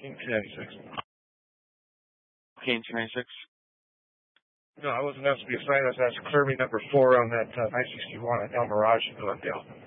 King 296. King 296? No, I wasn't asked to be assigned. I was asked to clear me number 4 on that 961 at El Mirage in Glendale.